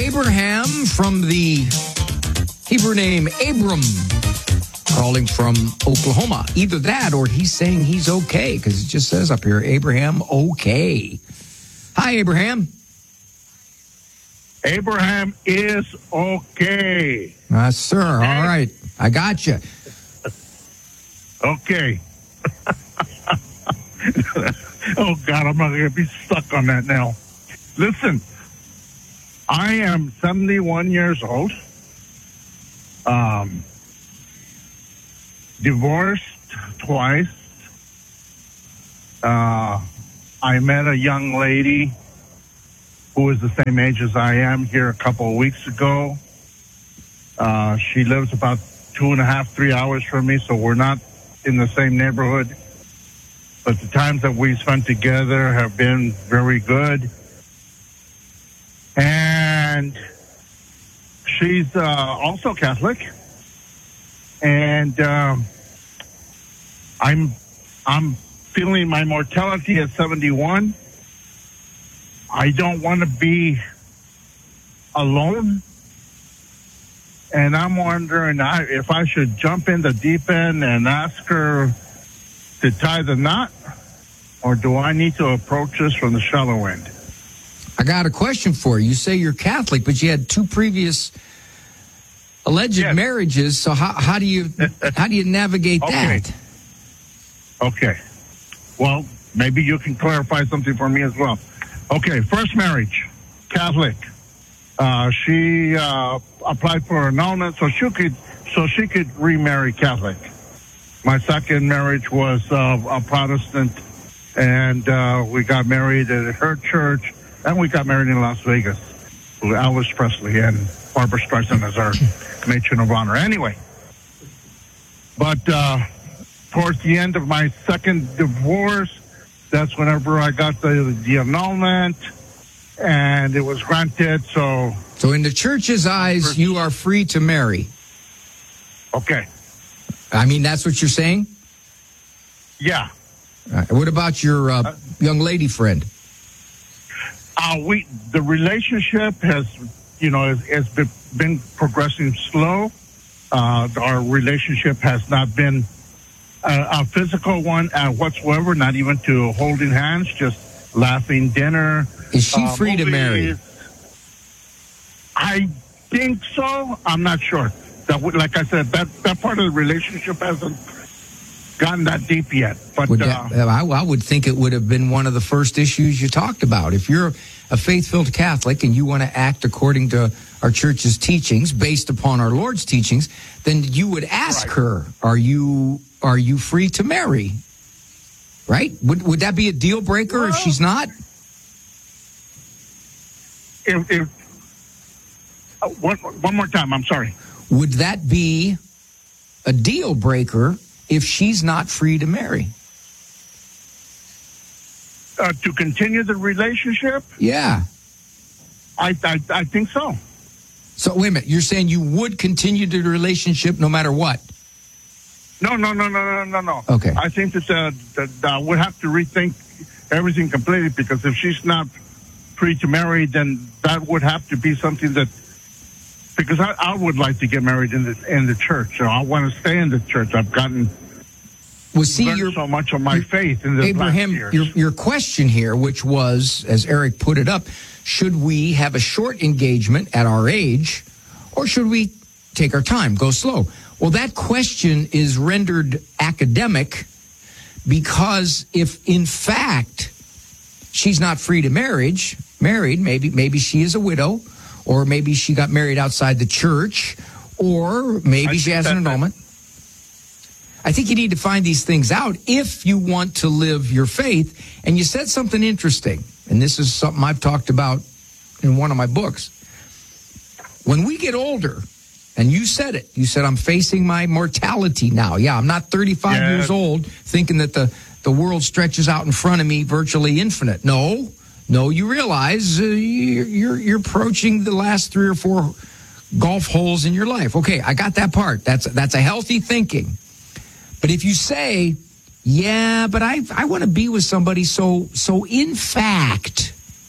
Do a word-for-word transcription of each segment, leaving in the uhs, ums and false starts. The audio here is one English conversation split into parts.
Abraham from the Hebrew name Abram, calling from Oklahoma. Either that or he's saying he's okay, because it just says up here, Abraham, okay. Hi, Abraham. Abraham is okay. Uh, sir, all right. I got you. Okay. Oh, God, I'm not going to be stuck on that now. Listen, I am seventy-one years old, um, divorced twice. Uh, I met a young lady who is the same age as I am here a couple of weeks ago. Uh, she lives about two and a half, three hours from me, so we're not in the same neighborhood. But the times that we spent together have been very good. And she's uh, also Catholic. And um, I'm I'm feeling my mortality at seventy-one. I don't want to be alone. And I'm wondering if I should jump in the deep end and ask her to tie the knot, or do I need to approach this from the shallow end? I got a question for you. You say you're Catholic, but you had two previous alleged yes. marriages. So how, how do you how do you navigate okay. that? Okay. Well, maybe you can clarify something for me as well. Okay, first marriage, Catholic. Uh, she uh, applied for annulment so she could so she could remarry Catholic. My second marriage was uh, a Protestant, and uh, we got married at her church, and we got married in Las Vegas with Elvis Presley and Barbara Streisand as our matron of honor. Anyway, but uh, towards the end of my second divorce, that's whenever I got the, the annulment, and it was granted. So, so in the church's eyes, you are free to marry. Okay. I mean, that's what you're saying? Yeah. Uh, what about your uh, young lady friend? Uh, we the relationship has, you know, has, has been, been progressing slow. Uh, our relationship has not been a, a physical one uh, whatsoever, not even to holding hands, just laughing dinner. Is she uh, free movies. to marry? I think so. I'm not sure. That, like I said, that, that part of the relationship hasn't gotten that deep yet. But would uh, that, I, I would think it would have been one of the first issues you talked about. If you're a faith-filled Catholic and you want to act according to our church's teachings, based upon our Lord's teachings, then you would ask right. her, "Are you are you free to marry?" Right? Would would that be a deal breaker well, if she's not? If, if uh, one, one more time, I'm sorry. Would that be a deal breaker if she's not free to marry? Uh, to continue the relationship? Yeah. I, I I think so. So wait a minute. You're saying you would continue the relationship no matter what? No, no, no, no, no, no, no. Okay. I think that, uh, that uh, we'll have to rethink everything completely, because if she's not free to marry, then that would have to be something that, because I, I would like to get married in the in the church. So I want to stay in the church. I've gotten well, see, learned your, so much of my faith in the Abraham, last years. your, your question here, which was, as Eric put it up, should we have a short engagement at our age, or should we take our time, go slow? Well, that question is rendered academic because if, in fact, she's not free to marriage, married, maybe maybe she is a widow, or maybe she got married outside the church, or maybe I she has an annulment. I think you need to find these things out if you want to live your faith. And you said something interesting, and this is something I've talked about in one of my books. When we get older, and you said it, you said, I'm facing my mortality now. Yeah, I'm not thirty-five yes. years old thinking that the, the world stretches out in front of me virtually infinite. No, no, you realize uh, you're, you're, you're approaching the last three or four golf holes in your life. Okay, I got that part. That's, that's a healthy thinking. But if you say, yeah, but I I want to be with somebody, so so in fact,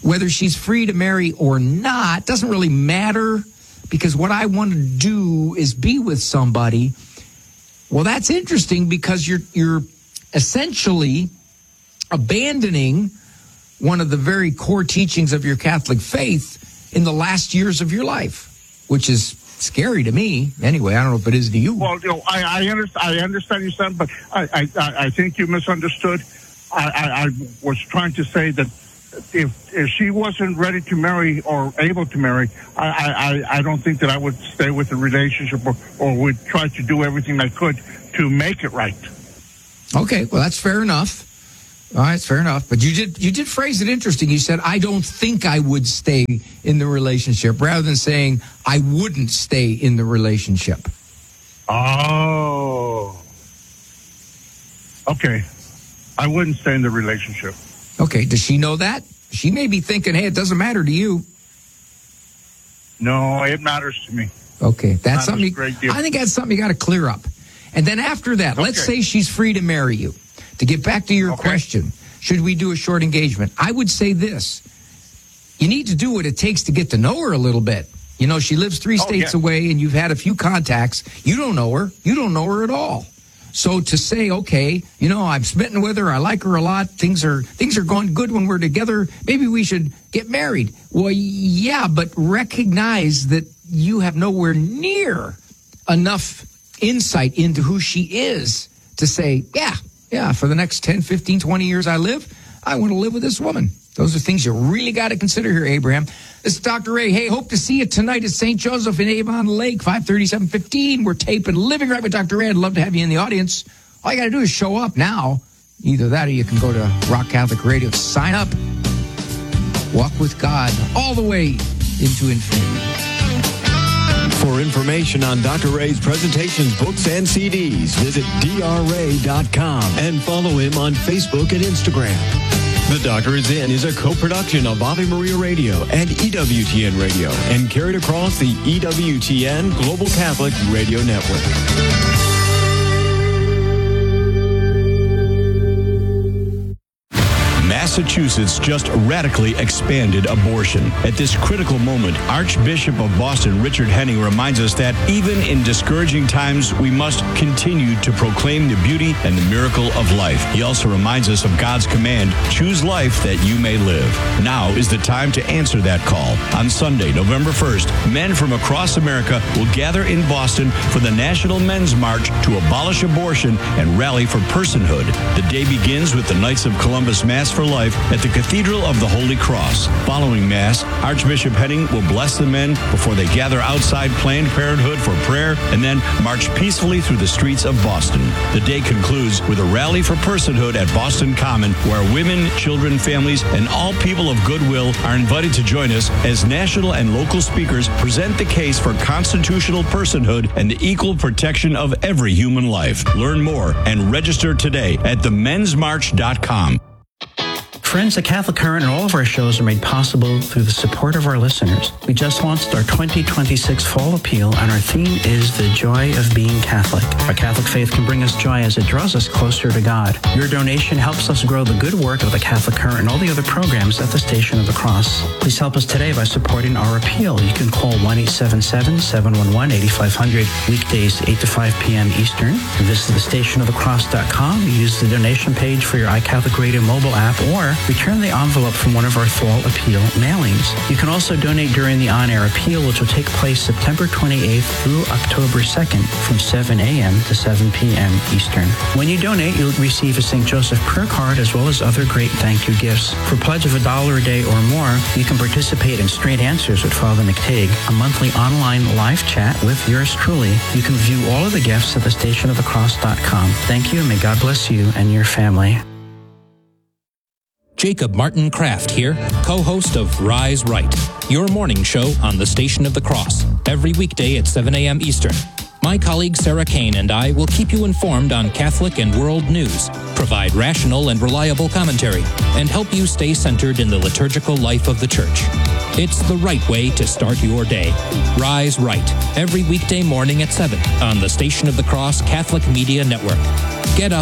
whether she's free to marry or not doesn't really matter, because what I want to do is be with somebody. Well, that's interesting, because you're you're essentially abandoning one of the very core teachings of your Catholic faith in the last years of your life, which is scary to me. Anyway, I don't know if it is to you. Well, you know, I, I, understand, I understand you, son, but I, I, I think you misunderstood. I, I, I was trying to say that if if she wasn't ready to marry or able to marry, I, I, I don't think that I would stay with the relationship or, or would try to do everything I could to make it right. Okay, well, that's fair enough. All right, it's fair enough. But you did you did phrase it interesting. You said, I don't think I would stay in the relationship, rather than saying I wouldn't stay in the relationship. Oh. Okay. I wouldn't stay in the relationship. Okay, does she know that? She may be thinking, hey, it doesn't matter to you. No, it matters to me. Okay, that's something you, great deal. I think that's something you got to clear up. And then after that, okay. Let's say she's free to marry you. To get back to your okay. question, should we do a short engagement? I would say this. You need to do what it takes to get to know her a little bit. You know, she lives three oh, states yeah. away, and you've had a few contacts. You don't know her. You don't know her at all. So to say, okay, you know, I'm smitten with her. I like her a lot. Things are things are going good when we're together. Maybe we should get married. Well, yeah, but recognize that you have nowhere near enough insight into who she is to say, yeah, yeah, for the next ten, fifteen, twenty years I live, I want to live with this woman. Those are things you really got to consider here, Abraham. This is Doctor Ray. Hey, hope to see you tonight at Saint Joseph in Avon Lake, five thirty, seven fifteen. We're taping Living Right with Doctor Ray. I'd love to have you in the audience. All you got to do is show up now. Either that or you can go to Rock Catholic Radio, sign up, walk with God all the way into infinity. For information on Doctor Ray's presentations, books, and C Ds, visit d r ray dot com and follow him on Facebook and Instagram. The Doctor Is In is a co-production of Ave Maria Radio and E W T N Radio and carried across the E W T N Global Catholic Radio Network. Massachusetts just radically expanded abortion. At this critical moment, Archbishop of Boston, Richard Henning, reminds us that even in discouraging times, we must continue to proclaim the beauty and the miracle of life. He also reminds us of God's command, choose life that you may live. Now is the time to answer that call. On Sunday, November first, men from across America will gather in Boston for the National Men's March to abolish abortion and rally for personhood. The day begins with the Knights of Columbus Mass for Life at the Cathedral of the Holy Cross. Following Mass, Archbishop Henning will bless the men before they gather outside Planned Parenthood for prayer and then march peacefully through the streets of Boston. The day concludes with a rally for personhood at Boston Common, where women, children, families, and all people of goodwill are invited to join us as national and local speakers present the case for constitutional personhood and the equal protection of every human life. Learn more and register today at the mens march dot com. Friends, the Catholic Current and all of our shows are made possible through the support of our listeners. We just launched our twenty twenty-six Fall Appeal, and our theme is The Joy of Being Catholic. Our Catholic faith can bring us joy as it draws us closer to God. Your donation helps us grow the good work of the Catholic Current and all the other programs at the Station of the Cross. Please help us today by supporting our appeal. You can call one eight seven seven, seven one one, eight five zero zero, weekdays eight to five p.m. Eastern. Visit the station of the cross dot com. Use the donation page for your iCatholic Radio mobile app, or return the envelope from one of our Fall Appeal mailings. You can also donate during the on-air appeal, which will take place September twenty-eighth through October second from seven a.m. to seven p.m. Eastern. When you donate, you'll receive a Saint Joseph prayer card as well as other great thank you gifts. For a pledge of a dollar a day or more, you can participate in Straight Answers with Father McTague, a monthly online live chat with yours truly. You can view all of the gifts at the station of the cross dot com. Thank you, and may God bless you and your family. Jacob Martin Kraft here, co-host of Rise Right, your morning show on the Station of the Cross, every weekday at seven a.m. Eastern. My colleague Sarah Kane and I will keep you informed on Catholic and world news, provide rational and reliable commentary, and help you stay centered in the liturgical life of the Church. It's the right way to start your day. Rise Right, every weekday morning at seven on the Station of the Cross Catholic Media Network. Get up